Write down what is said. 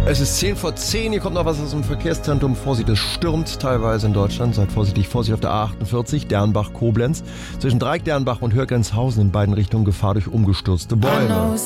Es ist 10:10, hier kommt noch was aus dem Verkehrszentrum. Vorsicht, es stürmt teilweise in Deutschland. Seid vorsichtig, Vorsicht auf der A48, Dernbach-Koblenz. Zwischen Dreieck, Dernbach und Hörgrenzhausen in beiden Richtungen Gefahr durch umgestürzte Bäume.